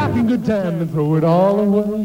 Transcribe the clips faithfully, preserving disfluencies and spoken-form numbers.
rocking good time and throw it all away.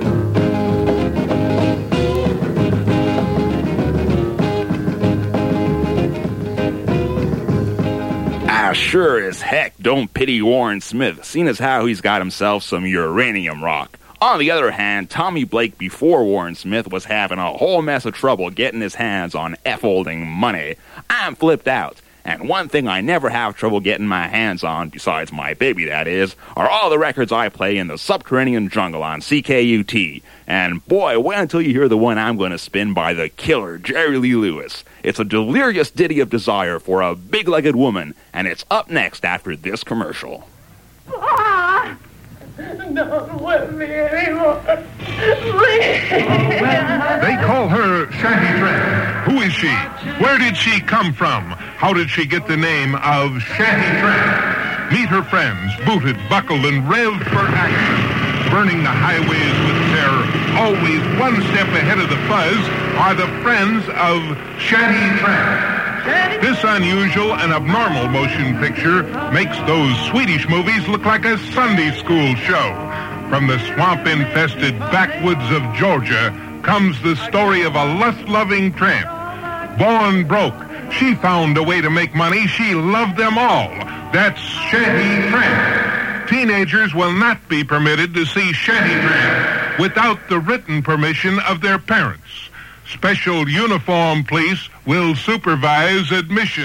I sure as heck don't pity Warren Smith, seeing as how he's got himself some uranium rock. On the other hand, Tommy Blake before Warren Smith was having a whole mess of trouble getting his hands on F-holding money. I'm flipped out. And one thing I never have trouble getting my hands on, besides my baby that is, are all the records I play in the subterranean jungle on C K U T. And boy, wait until you hear the one I'm going to spin by the killer Jerry Lee Lewis. It's a delirious ditty of desire for a big-legged woman, and it's up next after this commercial. Ah! Don't whip me anymore. Please. They call her Shanty Tramp. Who is she? Where did she come from? How did she get the name of Shanty Tramp? Meet her friends, booted, buckled, and revved for action. Burning the highways with terror, always one step ahead of the fuzz, are the friends of Shanty Tramp. This unusual and abnormal motion picture makes those Swedish movies look like a Sunday school show. From the swamp-infested backwoods of Georgia comes the story of a lust-loving tramp. Born broke, she found a way to make money. She loved them all. That's Shanty Tramp. Teenagers will not be permitted to see Shanty Tramp without the written permission of their parents. Special uniform police will supervise admission.